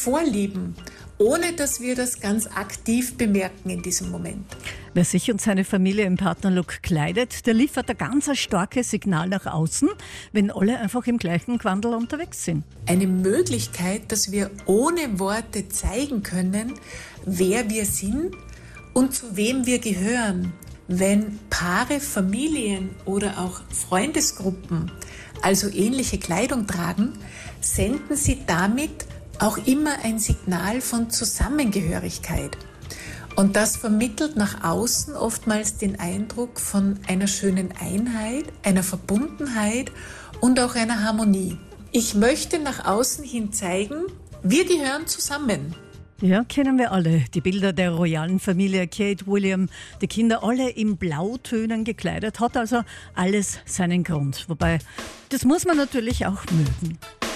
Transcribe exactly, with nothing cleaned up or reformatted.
vorlieben, ohne dass wir das ganz aktiv bemerken in diesem Moment. Wer sich und seine Familie im Partnerlook kleidet, der liefert ein ganz starkes Signal nach außen, wenn alle einfach im gleichen Gewandel unterwegs sind. Eine Möglichkeit, dass wir ohne Worte zeigen können, wer wir sind und zu wem wir gehören. Wenn Paare, Familien oder auch Freundesgruppen also ähnliche Kleidung tragen, senden sie damit auch immer ein Signal von Zusammengehörigkeit. Und das vermittelt nach außen oftmals den Eindruck von einer schönen Einheit, einer Verbundenheit und auch einer Harmonie. Ich möchte nach außen hin zeigen, wir gehören zusammen. Ja, kennen wir alle. Die Bilder der royalen Familie Kate, William, die Kinder alle in Blautönen gekleidet, hat also alles seinen Grund. Wobei, das muss man natürlich auch mögen.